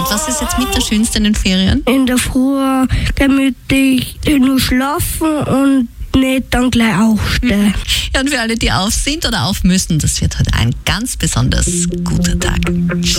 Und was ist jetzt mit der Schönste in den Ferien? In der Früh gemütlich nur schlafen und nicht dann gleich aufstehen. Ja, und für alle, die auf sind oder auf müssen, das wird heute ein ganz besonders guter Tag.